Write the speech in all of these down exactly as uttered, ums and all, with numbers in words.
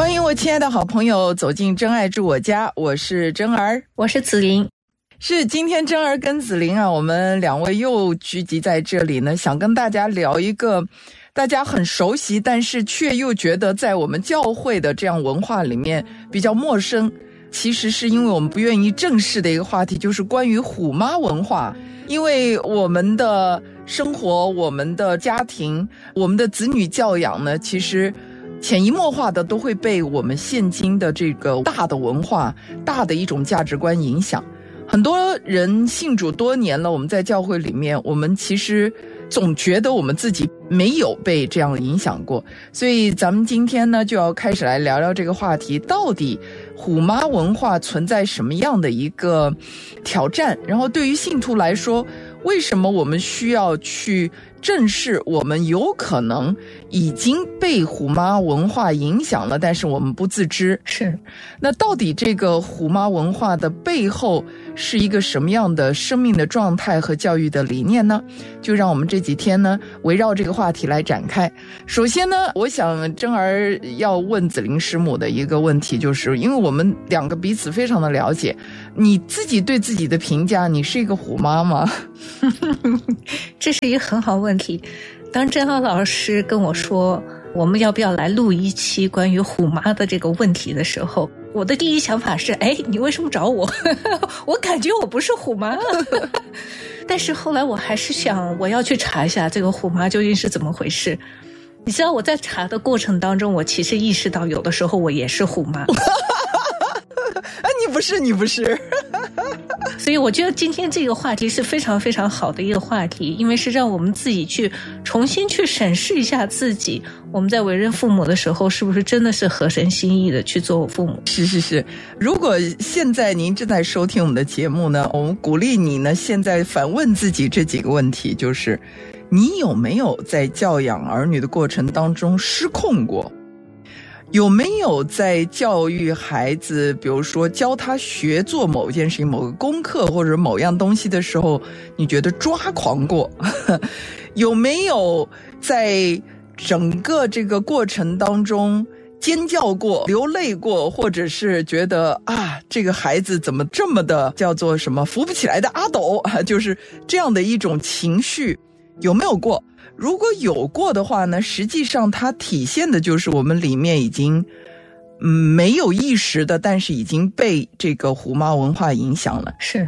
欢迎我亲爱的好朋友走进真爱住我家，我是真儿， 我是子琳。 是今天真儿跟子琳啊，我们两位又聚集在这里呢，想跟大家聊一个大家很熟悉，但是却又觉得在我们教会的这样文化里面比较陌生，其实是因为我们不愿意正视的一个话题，就是关于虎妈文化。因为我们的生活，我们的家庭，我们的子女教养呢，其实潜移默化的都会被我们现今的这个大的文化、大的一种价值观影响。很多人信主多年了，我们在教会里面，我们其实总觉得我们自己没有被这样影响过。所以咱们今天呢，就要开始来聊聊这个话题，到底虎妈文化存在什么样的一个挑战，然后对于信徒来说，为什么我们需要去正视我们有可能已经被虎妈文化影响了，但是我们不自知。 是， 那到底这个虎妈文化的背后是一个什么样的生命的状态和教育的理念呢？就让我们这几天呢围绕这个话题来展开。首先呢，我想真儿要问子琳师母的一个问题，就是因为我们两个彼此非常的了解，你自己对自己的评价，你是一个虎妈吗？ 这是一个很好问题。当真浩老师跟我说我们要不要来录一期关于虎妈的这个问题的时候，我的第一想法是，哎，你为什么找我？我感觉我不是虎妈。但是后来我还是想，我要去查一下这个虎妈究竟是怎么回事。你知道我在查的过程当中，我其实意识到有的时候我也是虎妈。 啊，你不是，你不是。 所以我觉得今天这个话题是非常非常好的一个话题，因为是让我们自己去重新去审视一下自己，我们在为人父母的时候是不是真的是合神心意的去做父母。 是是是，如果现在您正在收听我们的节目呢，我们鼓励你呢现在反问自己这几个问题，就是你有没有在教养儿女的过程当中失控过？有没有在教育孩子，比如说教他学做某一件事情、某个功课或者某样东西的时候，你觉得抓狂过？有没有在整个这个过程当中尖叫过、流泪过，或者是觉得啊，这个孩子怎么这么的叫做什么扶不起来的阿斗啊，就是这样的一种情绪，有没有过？如果有过的话呢，实际上它体现的就是我们里面已经嗯没有意识的，但是已经被这个虎妈文化影响了。 是。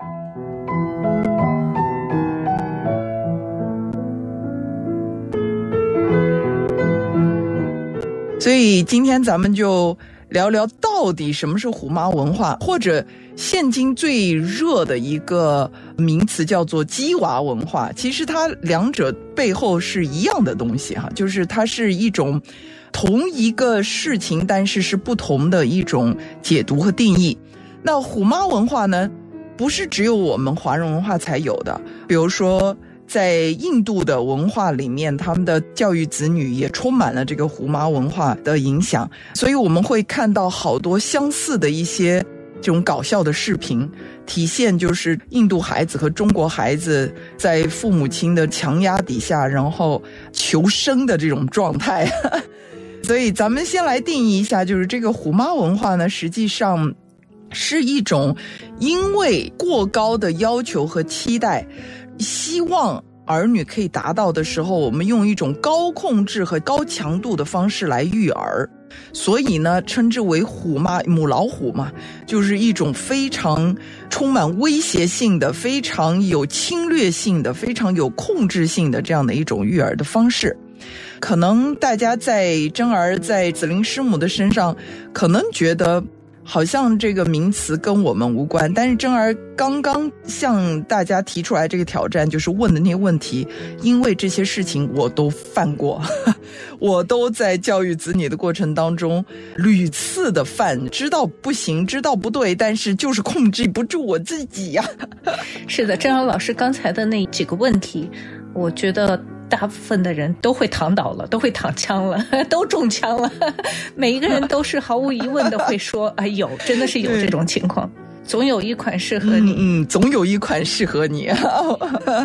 所以今天咱们就聊聊到底什么是虎妈文化，或者现今最热的一个名词叫做鸡娃文化。其实它两者背后是一样的东西哈，就是它是一种同一个事情，但是是不同的一种解读和定义。那虎妈文化呢，不是只有我们华人文化才有的，比如说在印度的文化里面，他们的教育子女也充满了这个虎妈文化的影响，所以我们会看到好多相似的一些这种搞笑的视频，体现就是印度孩子和中国孩子在父母亲的强压底下，然后求生的这种状态。所以咱们先来定义一下，就是这个虎妈文化呢，实际上是一种因为过高的要求和期待，希望儿女可以达到的时候，我们用一种高控制和高强度的方式来育儿，所以呢称之为虎妈，母老虎嘛，就是一种非常充满威胁性的、非常有侵略性的、非常有控制性的这样的一种育儿的方式。可能大家在真儿在子琳师母的身上可能觉得好像这个名词跟我们无关，但是真儿刚刚向大家提出来这个挑战，就是问的那些问题，因为这些事情我都犯过，我都在教育子女的过程当中屡次的犯，知道不行，知道不对，但是就是控制不住我自己呀、啊。 是的，正好老师刚才的那几个问题，我觉得大部分的人都会躺倒了，都会躺枪了，都中枪了，每一个人都是毫无疑问的会说啊，有，真的是有这种情况，总有一款适合你， 嗯嗯，总有一款适合你。